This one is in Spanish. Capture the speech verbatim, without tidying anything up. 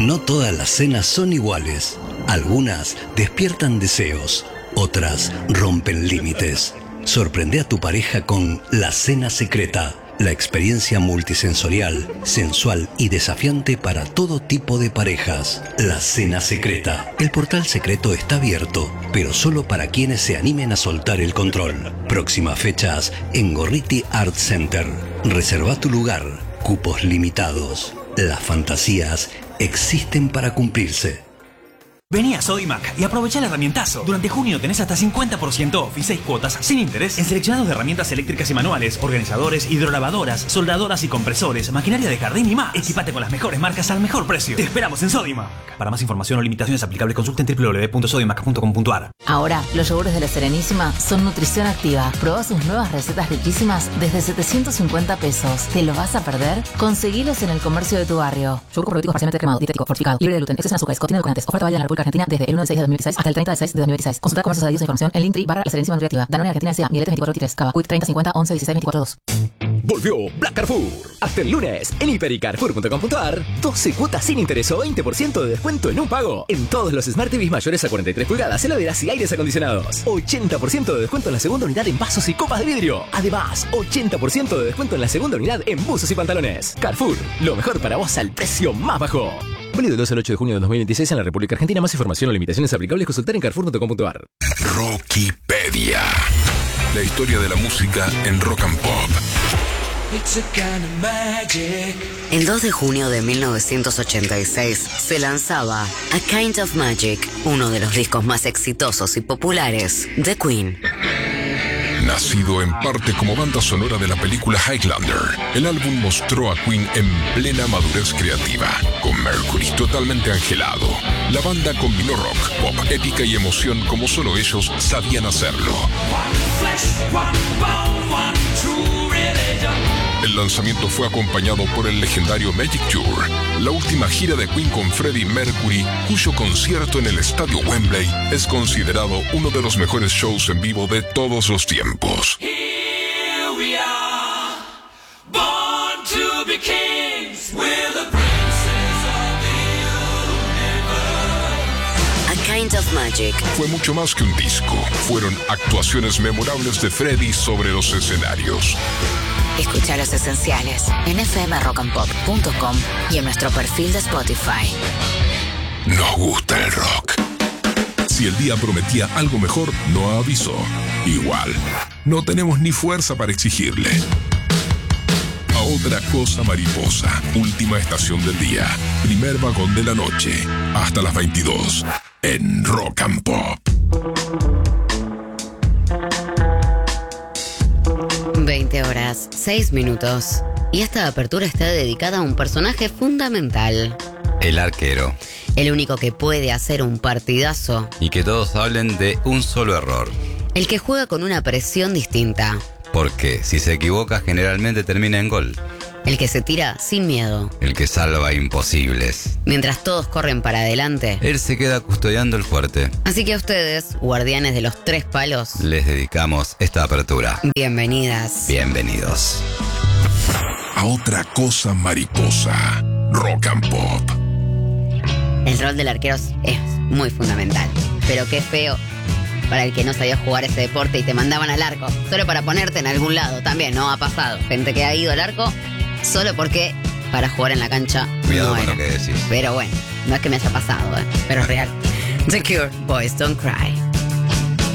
No todas las cenas son iguales. Algunas despiertan deseos, otras rompen límites. Sorprende a tu pareja con La Cena Secreta, la experiencia multisensorial, sensual y desafiante para todo tipo de parejas. La Cena Secreta. El portal secreto está abierto, pero solo para quienes se animen a soltar el control. Próximas fechas en Gorriti Art Center. Reserva tu lugar. Cupos limitados. Las fantasías existen para cumplirse. Vení a Sodimac y aprovecha el herramientazo. Durante junio tenés hasta cincuenta por ciento off y seis cuotas sin interés en seleccionados de herramientas eléctricas y manuales, organizadores, hidrolavadoras, soldadoras y compresores, maquinaria de jardín y más. Equipate con las mejores marcas al mejor precio. Te esperamos en Sodimac. Para más información o limitaciones aplicables, consulten doble u doble u doble u punto sodimac punto com punto a r. Ahora, los yogures de La Serenísima son nutrición activa. Probá sus nuevas recetas riquísimas desde setecientos cincuenta pesos. ¿Te lo vas a perder? Conseguilos en el comercio de tu barrio. Yogur con probióticos parcialmente cremado, dietético, fortificado, libre de gluten, exceso en azúcares, contiene edulcorantes. Oferta válida en la República Argentina desde el uno de seis de dos mil dieciséis hasta el treinta de seis de dos mil veintiséis. Consulta comercios adheridos a información en Linktree barra La Serenísima Nutriactiva. Danone Argentina S A, Mieletes veinticuatro veintitrés, Cava, Quick treinta cincuenta once dieciséis veinticuatro dos. Volvió Black Carrefour. Hasta el lunes en hiper y carrefour punto com punto a r. doce cuotas sin interés o veinte por ciento de descuento en un pago. En todos los Smart T Vs mayores a cuarenta y tres pulgadas, heladeras y aires acondicionados. ochenta por ciento de descuento en la segunda unidad en vasos y copas de vidrio. Además, ochenta por ciento de descuento en la segunda unidad en buzos y pantalones. Carrefour, lo mejor para vos al precio más bajo. Válido del dos al ocho de junio de dos mil veintiséis en la República Argentina. Más información o limitaciones aplicables consultar en carrefour punto com punto a r. Rockipedia. La historia de la música en rock and pop. El dos de junio de mil novecientos ochenta y seis se lanzaba A Kind of Magic, uno de los discos más exitosos y populares de Queen. Nacido en parte como banda sonora de la película Highlander, el álbum mostró a Queen en plena madurez creativa, con Mercury totalmente angelado. La banda combinó rock, pop, épica y emoción como solo ellos sabían hacerlo. El lanzamiento fue acompañado por el legendario Magic Tour, la última gira de Queen con Freddie Mercury, cuyo concierto en el Estadio Wembley es considerado uno de los mejores shows en vivo de todos los tiempos. Here we are, born to be kings, we're the princes of the universe. A Kind of Magic Fue mucho más que un disco, fueron actuaciones memorables de Freddie sobre los escenarios. Escucha Los Esenciales en f m rock and pop punto com y en nuestro perfil de Spotify. Nos gusta el rock. Si el día prometía algo mejor, no avisó. Igual, no tenemos ni fuerza para exigirle. A otra cosa mariposa, última estación del día, primer vagón de la noche, hasta las veintidós, en Rock and Pop. veinte horas, seis minutos. Y esta apertura está dedicada a un personaje fundamental. El arquero. El único que puede hacer un partidazo. Y que todos hablen de un solo error. El que juega con una presión distinta. Porque si se equivoca generalmente termina en gol. El que se tira sin miedo. El que salva imposibles. Mientras todos corren para adelante, él se queda custodiando el fuerte. Así que a ustedes, guardianes de los tres palos, les dedicamos esta apertura. Bienvenidas. Bienvenidos. A otra cosa mariposa, Rock and Pop. El rol del arquero es muy fundamental. Pero qué feo para el que no sabía jugar ese deporte y te mandaban al arco, solo para ponerte en algún lado. También, ¿no? Ha pasado. Gente que ha ido al arco solo porque para jugar en la cancha Cuidado no con era. lo que decís. Pero bueno, no es que me haya pasado, ¿eh? Pero es real. The Cure, Boys Don't Cry.